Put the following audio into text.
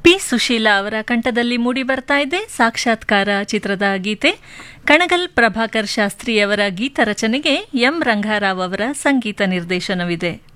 P Sushila ಅವರ ಕಂಠದಲ್ಲಿ ಮೂಡಿ ಬರ್ತಾ ಇದೆ ಸಾಕ್ಷಾತ್ಕಾರ ಚಿತ್ರದ ಗೀತೆ. ಕಣಗಲ್ ಪ್ರಭಾಕರ್ ಶಾಸ್ತ್ರಿಯವರ ಗೀತ ರಚನೆಗೆ ಎಂ ರಂಗಾರಾವ್ ಅವರ ಸಂಗೀತ ನಿರ್ದೇಶನವಿದೆ.